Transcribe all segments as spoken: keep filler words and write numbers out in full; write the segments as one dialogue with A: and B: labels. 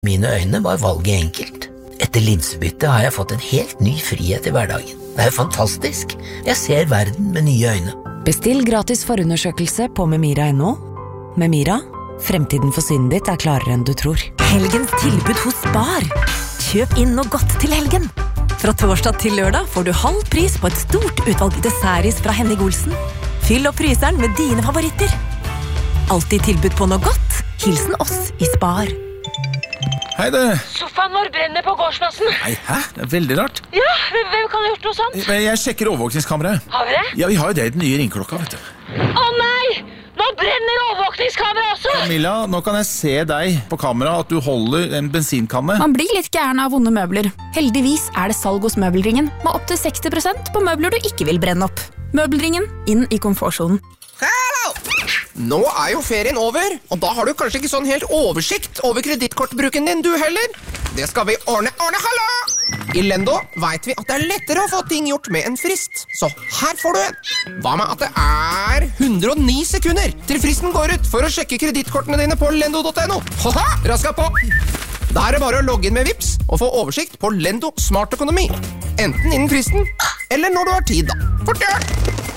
A: Mine øyne var valget enkelt. Etter linsebyttet har jeg fått en helt ny frihet i hverdagen. Det er jo fantastisk. Jeg ser verden med nye øyne.
B: Bestill gratis forundersøkelse på memira punktum no. Memira, fremtiden for synet ditt er klarere enn du tror.
C: Helgens tilbud hos Spar. Kjøp inn noe godt til helgen. Fra torsdag til lørdag får du halv pris på et stort utvalg dessertis fra Henning Olsen. Fyll opp fryseren med dine favoritter. Alltid tilbud på noe godt. Hilsen oss i Spar.
D: Hei det.
E: Sofaen vår brenner på gårdsplassen.
D: Nei, hæ? Det er veldig rart.
E: Ja, hvem kan ha gjort noe sånt?
D: Jeg sjekker overvåkningskameraet.
E: Har vi det?
D: Ja, vi har jo det i den nye ringklokka, vet du.
E: Å nei! Nå brenner overvåkningskamera også!
D: Camilla, nå kan jeg se deg på kamera at du holder en bensinkanne.
F: Man blir litt gæren av vonde møbler. Heldigvis er det salg hos Møbelringen, med opp til seksti prosent på møbler du ikke vil brenne opp. Møbelringen, inn i komfortsonen.
G: Hallo! Nå er jo ferien over, og da har du kanskje ikke sånn helt oversikt over kredittkortbruken din, du heller. Det skal vi ordne, ordne, hallo! I Lendo vet vi at det er lettere å få ting gjort med en frist, så her får du en. Hva med at det er hundre og ni sekunder til fristen går ut for å sjekke kredittkortene dine på lendo punktum no? Haha, raska på! Da er det bare å logge inn med Vips og få oversikt på Lendo Smart Økonomi. Enten innen fristen, eller når du har tid da. Fort gjør!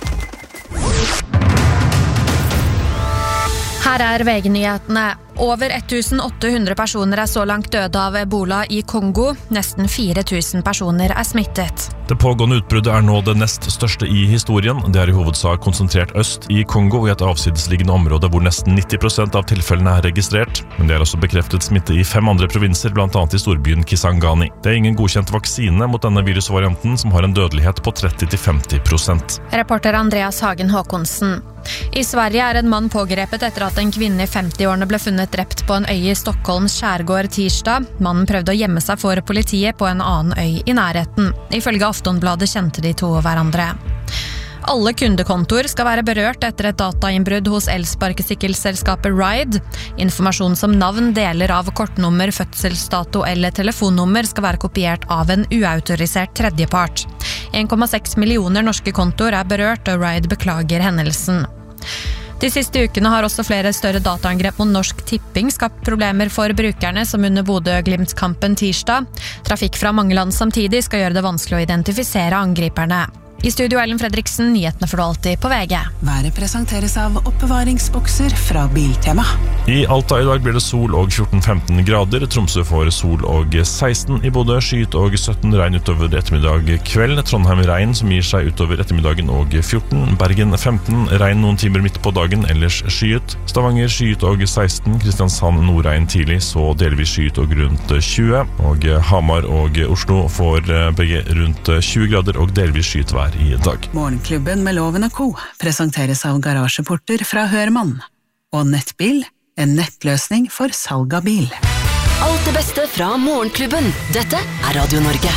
H: Her er V G-nyhetene. Over åtte hundre personer er så langt døde av ebola i Kongo. Nesten fire tusen personer er smittet.
I: Det pågående utbruddet er nå det nest største i historien. Det er i hovedsak konsentrert øst i Kongo, i et avsidesliggende område hvor nesten nitti prosent av tilfellene er registrert. Men det er også bekreftet smitte i fem andre provinser, blant annet i storbyen Kisangani. Det er ingen godkjent vaksine mot denne virusvarianten, som har en dødelighet på tretti til femti prosent.
H: Reporter Andreas Hagen Håkonsen. I Sverige er en mann pågrepet etter at en kvinne i femti-årene ble funnet drept på en øy i Stockholms skjærgård tirsdag. Mannen prøvde å gjemme seg for politiet på en annen øy i nærheten. Ifølge Aftonbladet kjente de to hverandre. Alle kundekontor skal være berørt etter et datainnbrudd hos elsparkesykkelselskapet Ride. Informasjon som navn, deler av kortnummer, fødselsdato eller telefonnummer skal være kopiert av en uautorisert tredjepart. en komma seks millioner norske kontor er berørt, og Ride beklager hendelsen. De siste ukene har også flere større dataangrep mot Norsk Tipping skapt problemer for brukerne, som under Bodø-Glimt-kampen tirsdag. Trafikk fra mange land samtidig skal gjøre det vanskelig å identifisere angriperne. I studio Ellen Fredriksen, nyhetene får du alltid på V G.
B: Været presenteres av oppbevaringsbokser fra Biltema.
I: I Alta i dag blir det sol og fjorten til femten grader. Tromsø får sol og seksten. I Bodø skyet og sytten, regn utover ettermiddag kveld. Trondheim regn som gir seg utover ettermiddagen og fjorten. Bergen femten, regn noen timer midt på dagen, ellers skyet. Stavanger skyet og seksten. Kristiansand nordregn tidlig, så delvis skyet og rundt tjue. Og Hamar og Oslo får begge rundt tjue grader og delvis skyet vær i dag.
B: Morgenklubben med Loven og Co. presenteres av garasjeporter fra Hørmann. Og Nettbil, en nettløsning for salg av bil.
C: Alt det beste fra Morgenklubben. Dette er Radio Norge.